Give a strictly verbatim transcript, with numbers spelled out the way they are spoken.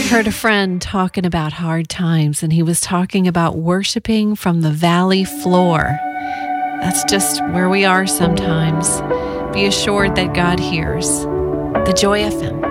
heard a friend talking about hard times, and he was talking about worshiping from the valley floor. That's just where we are sometimes. Be assured that God hears. The Joy F M.